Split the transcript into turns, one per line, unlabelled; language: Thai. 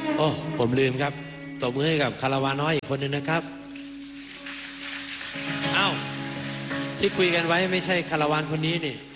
โอ้ผมลืมครับตบมือให้กับคาราวานน้อยอีกคนนึงนะครับอ้าวที่คุยกันไว้ไม่ใช่คาราวานคนนี้นี่